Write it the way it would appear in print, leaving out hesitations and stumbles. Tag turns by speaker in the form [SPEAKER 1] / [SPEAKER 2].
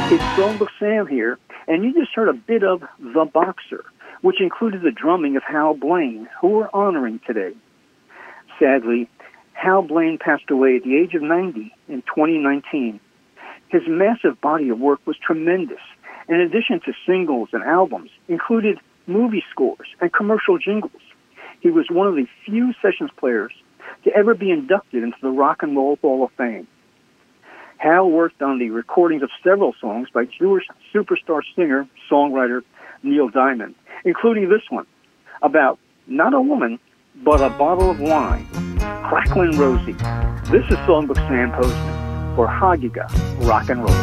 [SPEAKER 1] It's Songbook Sam here, and you just heard a bit of The Boxer, which included the drumming of Hal Blaine, who we're honoring today. Sadly, Hal Blaine passed away at the age of 90 in 2019. His massive body of work was tremendous. In addition to singles and albums, included movie scores and commercial jingles. He was one of the few sessions players to ever be inducted into the Rock and Roll Hall of Fame. Hal worked on the recordings of several songs by Jewish superstar singer, songwriter Neil Diamond, including this one, about not a woman, but a bottle of wine, Cracklin' Rosie. This is Songbook Sam Postman for Hagiga Rock and Roll.